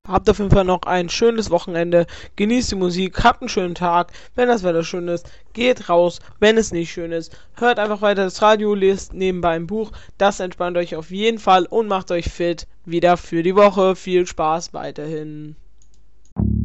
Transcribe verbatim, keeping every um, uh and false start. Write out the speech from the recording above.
Habt auf jeden Fall noch ein schönes Wochenende. Genießt die Musik, habt einen schönen Tag. Wenn das Wetter schön ist, geht raus. Wenn es nicht schön ist, hört einfach weiter das Radio, lest nebenbei ein Buch. Das entspannt euch auf jeden Fall und macht euch fit wieder für die Woche. Viel Spaß weiterhin.